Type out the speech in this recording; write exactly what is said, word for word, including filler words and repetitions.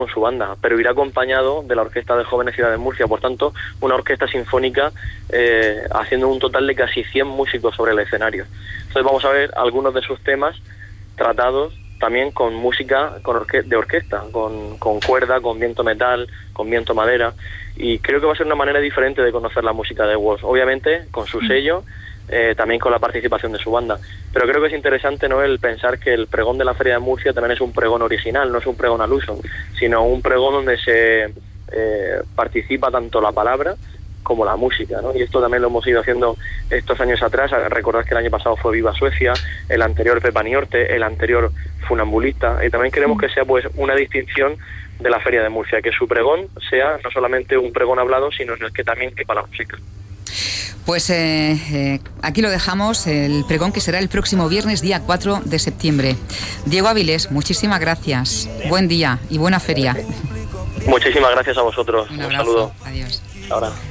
con su banda, pero irá acompañado de la Orquesta de Jóvenes Ciudad de Murcia, por tanto, una orquesta sinfónica eh, haciendo un total de casi cien músicos sobre el escenario. Entonces vamos a ver algunos de sus temas tratados también con música con orque- de orquesta, con, con cuerda, con viento metal, con viento madera, y creo que va a ser una manera diferente de conocer la música de Woz, obviamente con su sello, eh, también con la participación de su banda, pero creo que es interesante, ¿no?, el pensar que el pregón de la Feria de Murcia también es un pregón original, no es un pregón al uso, sino un pregón donde se eh, participa tanto la palabra como la música, ¿no? Y esto también lo hemos ido haciendo estos años atrás. Recordad que el año pasado fue Viva Suecia, el anterior Pepa Niorte, el anterior Funambulista, y también queremos que sea pues una distinción de la Feria de Murcia, que su pregón sea no solamente un pregón hablado, sino en el que también quepa la música. Pues eh, eh, aquí lo dejamos, el pregón que será el próximo viernes, día cuatro de septiembre. Diego Avilés, muchísimas gracias, buen día y buena feria. Muchísimas gracias a vosotros, un, un abrazo. saludo. Adiós. Ahora.